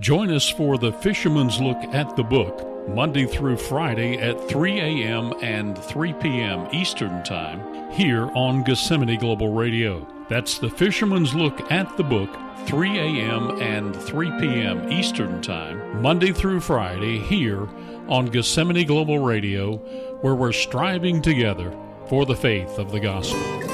Join us for the Fisherman's Look at the Book, Monday through Friday at 3 a.m. and 3 p.m. Eastern Time, here on Gethsemane Global Radio. That's the Fisherman's Look at the Book, 3 a.m. and 3 p.m. Eastern Time, Monday through Friday, here on Gethsemane Global Radio, where we're striving together for the faith of the gospel.